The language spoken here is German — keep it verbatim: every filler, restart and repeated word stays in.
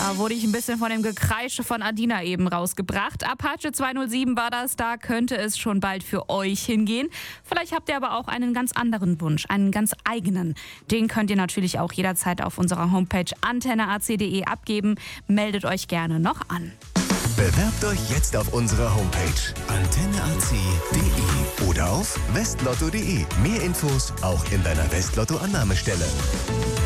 Da wurde ich ein bisschen von dem Gekreische von Adina eben rausgebracht. Apache zweihundertsieben war das, da könnte es schon bald für euch hingehen. Vielleicht habt ihr aber auch einen ganz anderen Wunsch, einen ganz eigenen. Den könnt ihr natürlich auch jederzeit auf unserer Homepage antenne a c punkt d e abgeben. Meldet euch gerne noch an. Bewerbt euch jetzt auf unserer Homepage antenne a c punkt d e oder auf westlotto punkt d e. Mehr Infos auch in deiner Westlotto-Annahmestelle.